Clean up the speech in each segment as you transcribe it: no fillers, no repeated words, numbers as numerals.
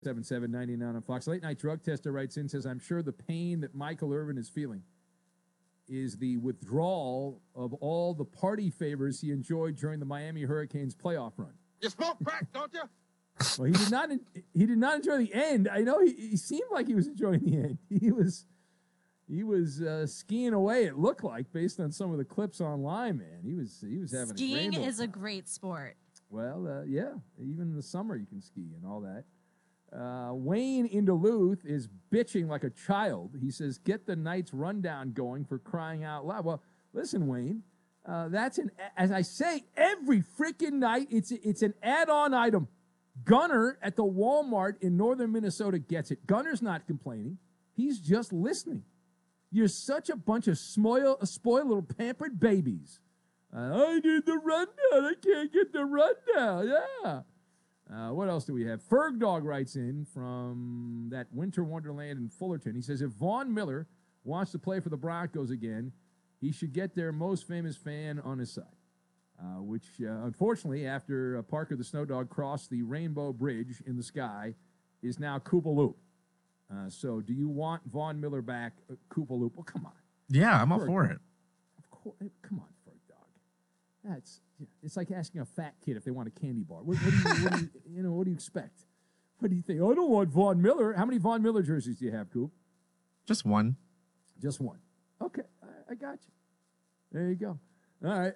7799 on Fox. Late Night Drug Tester writes in, says, I'm sure the pain that Michael Irvin is feeling is the withdrawal of all the party favors he enjoyed during the Miami Hurricanes playoff run. You smoke crack, don't you? Well, he did not. He did not enjoy the end. I know he seemed like he was enjoying the end. He was skiing away. It looked like, based on some of the clips online. Man, he was having skiing a grand is old a great sport. Well, yeah, even in the summer you can ski and all that. Wayne in Duluth is bitching like a child. He says, "Get the Knights rundown going for crying out loud." Well, listen, Wayne. That's as I say every freaking night. It's an add-on item. Gunner at the Walmart in northern Minnesota gets it. Gunner's not complaining. He's just listening. You're such a bunch of spoiled little pampered babies. I need the rundown. I can't get the rundown. Yeah. What else do we have? Ferg Dog writes in from that winter wonderland in Fullerton. He says, if Vaughn Miller wants to play for the Broncos again, he should get their most famous fan on his side. Which, unfortunately, after Parker the Snow Dog crossed the Rainbow Bridge in the sky, is now Koopa Loop. So do you want Vaughn Miller back, Koopa Loop? Well, come on. Yeah, I'm all for it. Of course. Come on, Ferg Dog. It's like asking a fat kid if they want a candy bar. What do you expect? What do you think? Oh, I don't want Vaughn Miller. How many Vaughn Miller jerseys do you have, Coop? Just one. Just one. Okay, I got you. There you go. All right.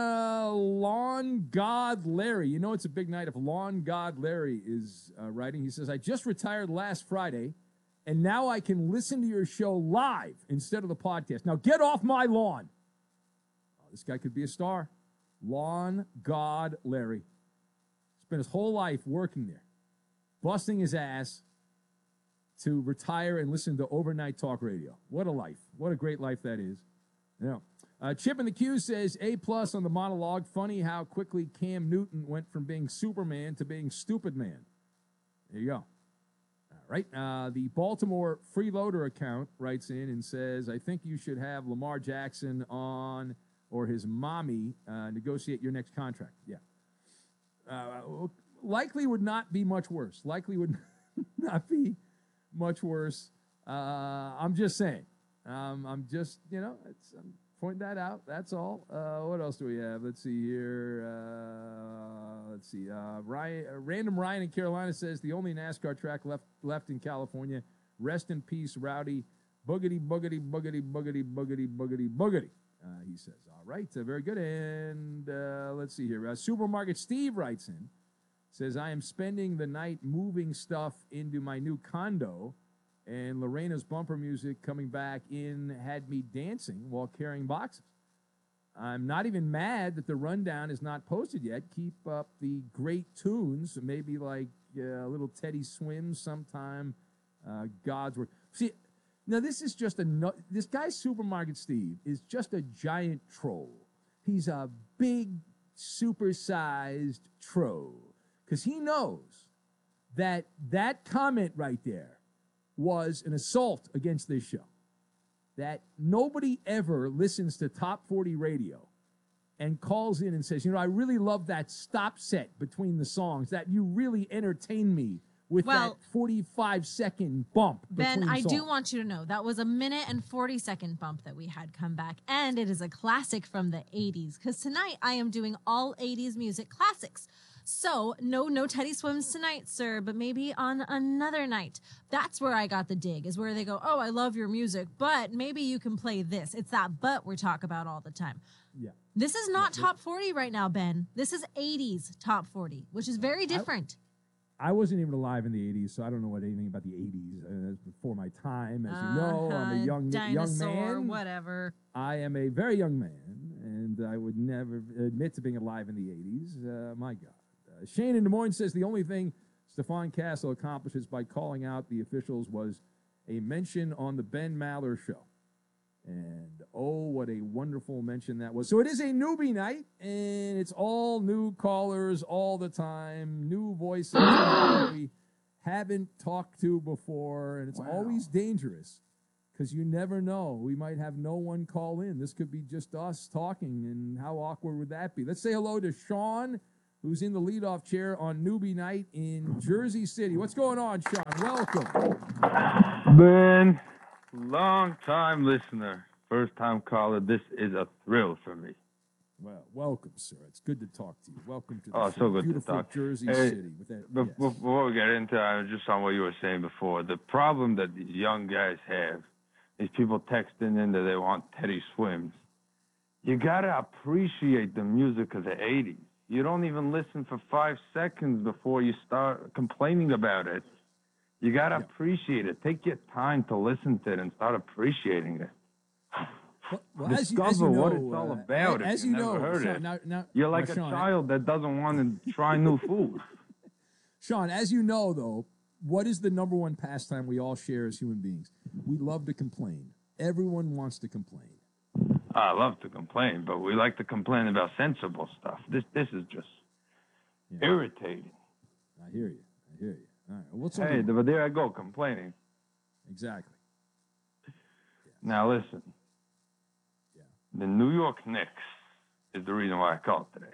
Lawn God Larry. You know it's a big night if Lawn God Larry is writing. He says, I just retired last Friday, and now I can listen to your show live instead of the podcast. Now get off my lawn. Oh, this guy could be a star. Lawn God Larry. Spent his whole life working there, busting his ass to retire and listen to overnight talk radio. What a life. What a great life that is. Yeah. Chip in the Q says, A+ on the monologue. Funny how quickly Cam Newton went from being Superman to being Stupid Man. There you go. All right. The Baltimore Freeloader account writes in and says, I think you should have Lamar Jackson on or his mommy negotiate your next contract. Yeah. Likely would not be much worse. Likely would not be much worse. I'm just saying. I'm just, I'm pointing that out. That's all. What else do we have? Let's see here. Random Ryan in Carolina says the only NASCAR track left in California. Rest in peace, Rowdy. Boogity, boogity, boogity, boogity, boogity, boogity, boogity. He says, all right, very good. And let's see here. Supermarket Steve writes in, says, I am spending the night moving stuff into my new condo, and Lorena's bumper music coming back in had me dancing while carrying boxes. I'm not even mad that the rundown is not posted yet. Keep up the great tunes, maybe like a little Teddy Swims sometime, God's Word. See, now, this is just this guy, Supermarket Steve, is just a giant troll. He's a big, supersized troll. Because he knows that comment right there was an assault against this show. That nobody ever listens to Top 40 radio and calls in and says, I really love that stop set between the songs, that you really entertain me with that 45-second bump. Ben, I do want you to know that was a 1minute and 40-second bump that we had come back, and it is a classic from the 80s, because tonight I am doing all 80s music classics. So, no Teddy Swims tonight, sir, but maybe on another night. That's where I got the dig, is where they go, oh, I love your music, but maybe you can play this. It's that but we talk about all the time. Yeah. This is not Top 40 right now, Ben. This is 80s Top 40, which is very different. I wasn't even alive in the 80s, so I don't know anything about the 80s. It's before my time. As you know, I'm a young man. Whatever. I am a very young man, and I would never admit to being alive in the 80s. My God. Shane in Des Moines says the only thing Stefan Castle accomplishes by calling out the officials was a mention on the Ben Maller show. And, oh, what a wonderful mention that was. So it is a newbie night, and it's all new callers all the time, new voices that we haven't talked to before, and it's always dangerous because you never know. We might have no one call in. This could be just us talking, and how awkward would that be? Let's say hello to Sean who's in the leadoff chair on newbie night in Jersey City. What's going on, Sean? Welcome. Ben, long time listener, first time caller. This is a thrill for me. Well, welcome, sir. It's good to talk to you. Welcome to the Oh, show. so good to Beautiful talk. Jersey Hey, City. With that, yes. Before we get into it, just on what you were saying before, the problem that these young guys have, these people texting in that they want Teddy Swims. You gotta appreciate the music of the '80s. You don't even listen for 5 seconds before you start complaining about it. You gotta appreciate it. Take your time to listen to it and start appreciating it. Well, Discover as you know, what it's all about. As if you you never know, heard Sean, it. now, You're like a Sean, child that doesn't want to try new food. Sean, as you know, though, what is the number one pastime we all share as human beings? We love to complain. Everyone wants to complain. I love to complain, but we like to complain about sensible stuff. This is just irritating. I hear you. All right. What's Hey, on but there I go complaining. Exactly. Now listen. Yeah. The New York Knicks is the reason why I called today.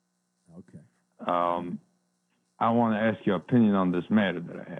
Okay. I want to ask your opinion on this matter that I had.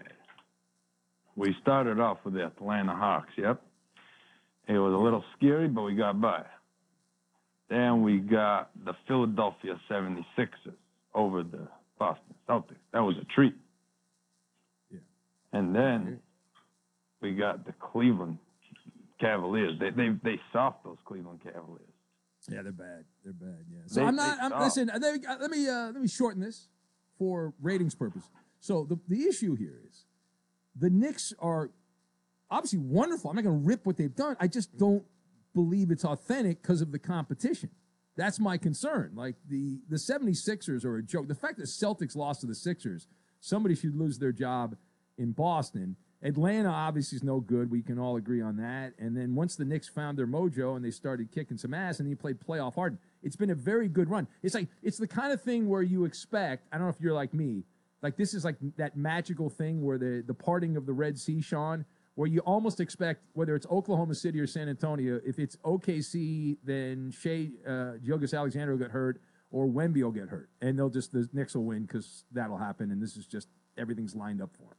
We started off with the Atlanta Hawks, yep. It was a little scary, but we got by. Then we got the Philadelphia 76ers over the Boston Celtics. That was a treat. Yeah. And then we got the Cleveland Cavaliers. They soft those Cleveland Cavaliers. Yeah, they're bad. Yeah. So listen. Let me shorten this for ratings purposes. So the issue here is the Knicks are obviously wonderful. I'm not going to rip what they've done. I just don't believe it's authentic because of the competition. That's my concern. Like the 76ers are a joke. The fact that Celtics lost to the Sixers, somebody should lose their job in Boston. Atlanta obviously is no good. We can all agree on that. And then once the Knicks found their mojo and they started kicking some ass and he played playoff hard, it's been a very good run. It's the kind of thing where you expect, I don't know if you're like me, like this is like that magical thing where the parting of the Red Sea, Sean, where you almost expect, whether it's Oklahoma City or San Antonio, if it's OKC, then Gilgeous-Alexander will get hurt or Wemby will get hurt. And the Knicks will win because that'll happen. And this is just, everything's lined up for them.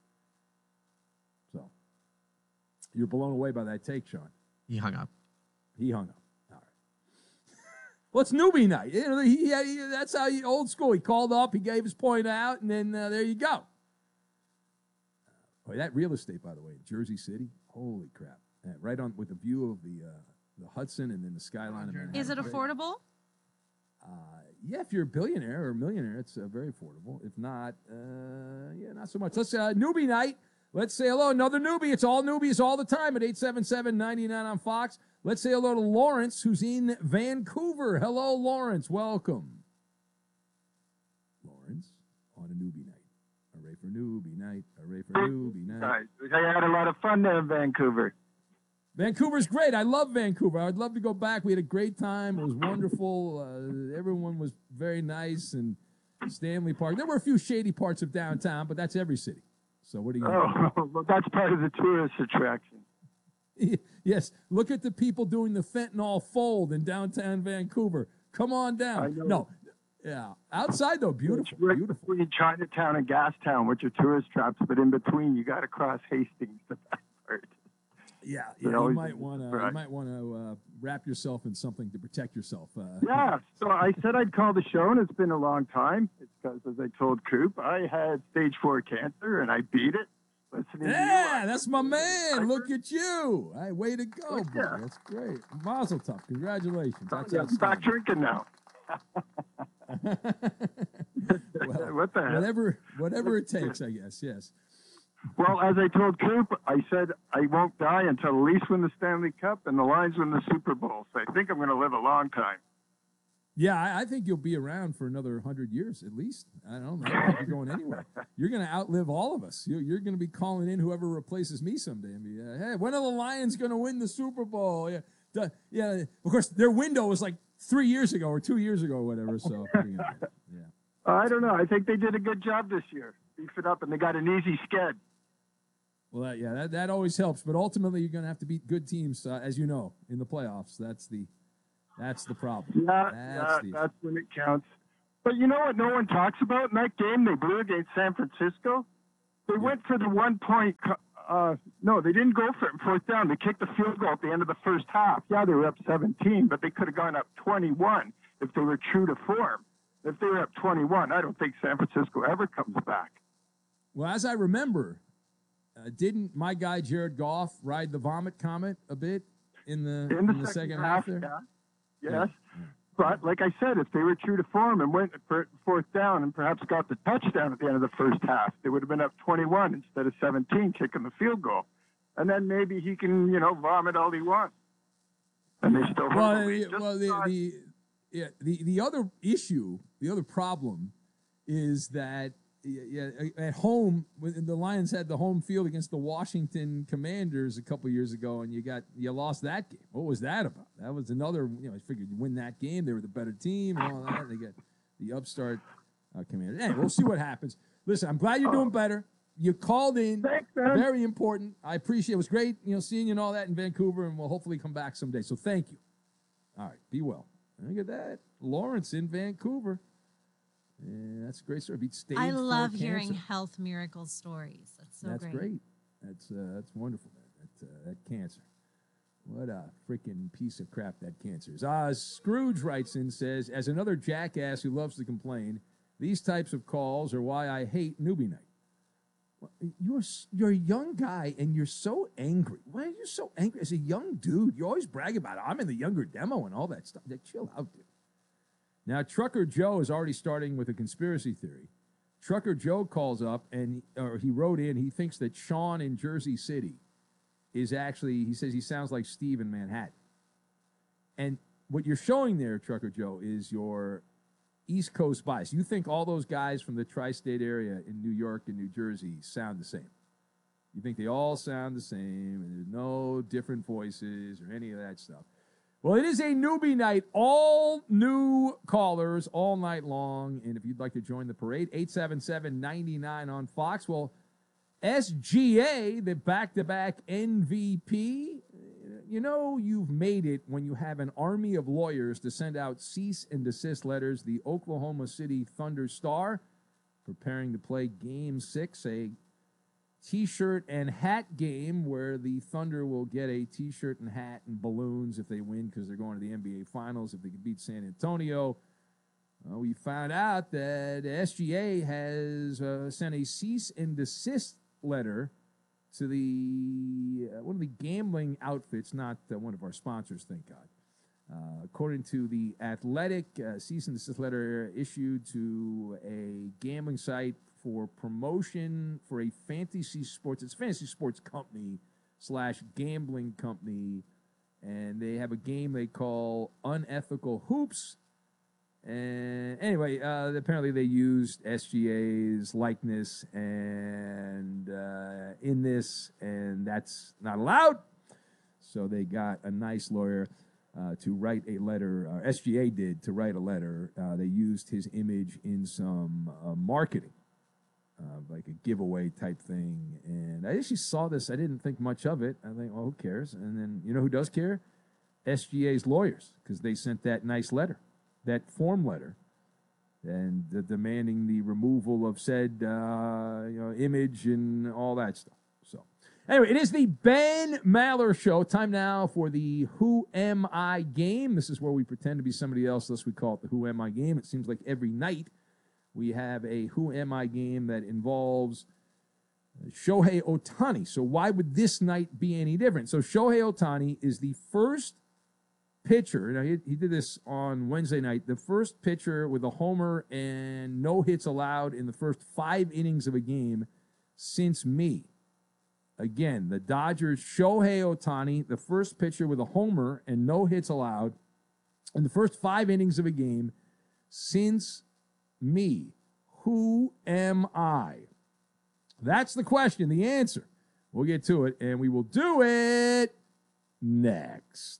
So, you're blown away by that take, Sean. He hung up. He hung up. All right. Well, it's newbie night. That's how old school. He called up, he gave his point out, and then there you go. That real estate, by the way, in Jersey City, holy crap! Right on with the view of the Hudson and then the skyline of Manhattan. Is it affordable? Yeah, if you're a billionaire or a millionaire, it's very affordable. If not, not so much. Let's newbie night. Let's say hello, another newbie. It's all newbies all the time at 877-99 on Fox. Let's say hello to Lawrence, who's in Vancouver. Hello, Lawrence. Welcome. Lawrence on a newbie night. Hooray for newbie night. Hooray for newbie night. I had a lot of fun there in Vancouver. Vancouver's great. I love Vancouver. I'd love to go back. We had a great time. It was wonderful. Everyone was very nice. And Stanley Park. There were a few shady parts of downtown, but that's every city. So what are you going to do? Well, that's part of the tourist attraction. Yes. Look at the people doing the fentanyl fold in downtown Vancouver. Come on down. No. Yeah. Outside, though, beautiful. Right Beautiful. between Chinatown and Gastown, which are tourist traps, but in between, you got to cross Hastings, the back part. Yeah. You might want to wrap yourself in something to protect yourself. Yeah. So I said I'd call the show, and it's been a long time. It's because, as I told Coop, I had stage 4 cancer, and I beat it. Listening yeah, that's my man. Look at you. Hey, way to go, boy. Yeah. That's great. Mazel tov. Congratulations. That's I'm back drinking now. Well, what the hell? Whatever it takes, I guess. Yes. Well, as I told Coop, I said I won't die until the Leafs win the Stanley Cup and the Lions win the Super Bowl. So I think I'm going to live a long time. Yeah, I think you'll be around for another 100 years at least. I don't know. I don't think you're going anywhere. You're going to outlive all of us. You're going to be calling in whoever replaces me someday and be, hey, when are the Lions going to win the Super Bowl? Yeah. Of course, their window was like 3 years ago or 2 years ago or whatever. So, yeah. I don't know. I think they did a good job this year. Beef it up, and they got an easy sked. Well, that always helps. But ultimately, you're going to have to beat good teams, as you know, in the playoffs. That's the problem. That's when it counts. But you know what no one talks about? In that game they blew against San Francisco, they went for the 1 point. No, they didn't go for it in fourth down. They kicked the field goal at the end of the first half. Yeah, they were up 17, but they could have gone up 21 if they were true to form. If they were up 21, I don't think San Francisco ever comes back. Well, as I remember, didn't my guy Jared Goff ride the vomit comet a bit in the second half there? Yeah. Yes. But like I said, if they were true to form and went for fourth down and perhaps got the touchdown at the end of the first half, they would have been up 21 instead of 17 kicking the field goal. And then maybe he can, vomit all he wants. And they still the other issue, the other problem is that at home, when the Lions had the home field against the Washington Commanders a couple years ago, and you lost that game. What was that about? That was another. I figured you win that game. They were the better team and all that. They got the upstart Commanders. Anyway, we'll see what happens. Listen, I'm glad you're doing better. You called in. Thanks, man. Very important. I appreciate it. It was great, seeing you and all that in Vancouver, and we'll hopefully come back someday. So thank you. All right, be well. Look at that, Lawrence in Vancouver. Yeah, that's a great story. Beat stage I love 4 hearing cancer. health miracle stories. That's so That's great. That's wonderful, man. That cancer. What a freaking piece of crap that cancer is. Scrooge writes in, says, as another jackass who loves to complain, these types of calls are why I hate newbie night. You're a young guy and you're so angry. Why are you so angry? As a young dude, you always brag about it. I'm in the younger demo and all that stuff. Chill out, dude. Now, Trucker Joe is already starting with a conspiracy theory. Trucker Joe calls up or he wrote in, he thinks that Sean in Jersey City is actually, he says he sounds like Steve in Manhattan. And what you're showing there, Trucker Joe, is your East Coast bias. You think all those guys from the tri-state area in New York and New Jersey sound the same. You think they all sound the same and there's no different voices or any of that stuff. Well, it is a newbie night, all new callers all night long. And if you'd like to join the parade, 877-99 on Fox. Well, SGA, the back-to-back MVP, you've made it when you have an army of lawyers to send out cease and desist letters. The Oklahoma City Thunder star preparing to play Game 6, a T-shirt and hat game where the Thunder will get a T-shirt and hat and balloons if they win because they're going to the NBA Finals if they can beat San Antonio. We found out that SGA has sent a cease and desist letter to the one of the gambling outfits, not one of our sponsors, thank God. According to the Athletic, cease and desist letter issued to a gambling site for promotion for a fantasy sports company / gambling company, and they have a game they call Unethical Hoops. And anyway, apparently they used SGA's likeness and in this, and that's not allowed. So they got a nice lawyer to write a letter. SGA did to write a letter. They used his image in some marketing, like a giveaway type thing. And I actually saw this. I didn't think much of it. I think, well, who cares? And then you know who does care? SGA's lawyers, because they sent that nice letter. That form letter, and demanding the removal of said image and all that stuff. So, anyway, it is the Ben Maller Show. Time now for the Who Am I game. This is where we pretend to be somebody else, thus we call it the Who Am I game. It seems like every night we have a Who Am I game that involves Shohei Ohtani. So why would this night be any different? So Shohei Ohtani is the first pitcher. Now he did this on Wednesday night. The first pitcher with a homer and no hits allowed in the first 5 innings of a game since me. Again, the Dodgers, Shohei Ohtani, the first pitcher with a homer and no hits allowed in the first 5 innings of a game since me. Who am I? That's the question. The answer. We'll get to it, and we will do it next.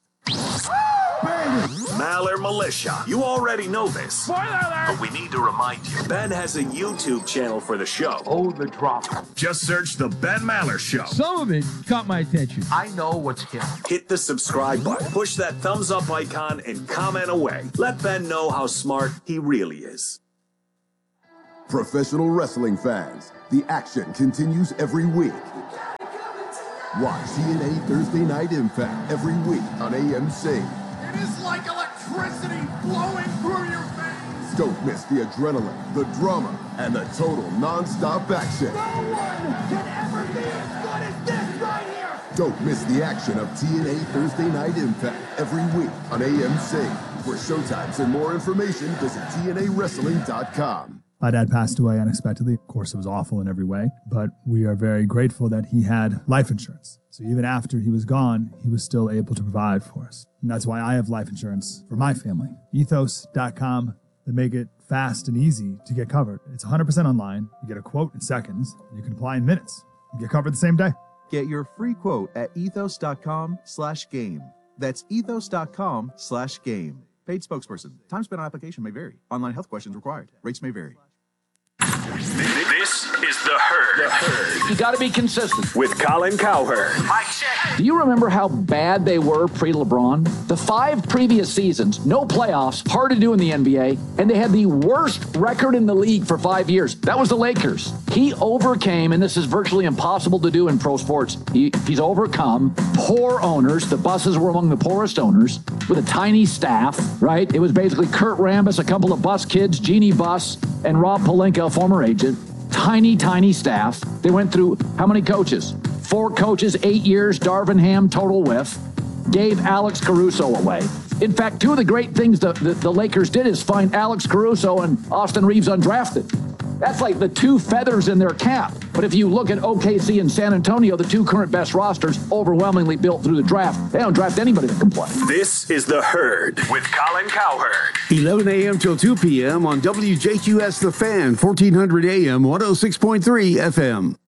Maller Militia. You already know this. Spoiler alert! But we need to remind you. Ben has a YouTube channel for the show. Oh, the drama. Just search The Ben Maller Show. Some of it caught my attention. I know what's him. Hit the subscribe button, push that thumbs up icon, and comment away. Let Ben know how smart he really is. Professional wrestling fans, the action continues every week. Watch TNA Thursday Night Impact every week on AMC. It is like electricity flowing through your veins. Don't miss the adrenaline, the drama, and the total non-stop action. No one can ever be as good as this right here. Don't miss the action of TNA Thursday Night Impact every week on AMC. For showtimes and more information, visit TNAWrestling.com. My dad passed away unexpectedly. Of course, it was awful in every way, but we are very grateful that he had life insurance. So even after he was gone, he was still able to provide for us. And that's why I have life insurance for my family. Ethos.com. They make it fast and easy to get covered. It's 100% online. You get a quote in seconds. You can apply in minutes. You get covered the same day. Get your free quote at ethos.com/game. That's ethos.com/game. Paid spokesperson. Time spent on application may vary. Online health questions required. Rates may vary. This is The Herd. You got to be consistent. With Colin Cowherd. Mike check. Do you remember how bad they were pre-LeBron? The 5 previous seasons, no playoffs, hard to do in the NBA, and they had the worst record in the league for 5 years. That was the Lakers. He overcame, and this is virtually impossible to do in pro sports, he's overcome poor owners. The Busses were among the poorest owners with a tiny staff, right? It was basically Kurt Rambis, a couple of Bus kids, Jeannie Buss, and Rob Pelinka, a former agent. Tiny staff. They went through how many coaches? 4 coaches, 8 years, Darvin Ham, total whiff. Gave Alex Caruso away. In fact, 2 of the great things the Lakers did is find Alex Caruso and Austin Reeves undrafted. That's like the 2 feathers in their cap. But if you look at OKC and San Antonio, the 2 current best rosters, overwhelmingly built through the draft. They don't draft anybody that can play. This is The Herd with Colin Cowherd. 11 a.m. till 2 p.m. on WJQS The Fan, 1400 AM, 106.3 FM.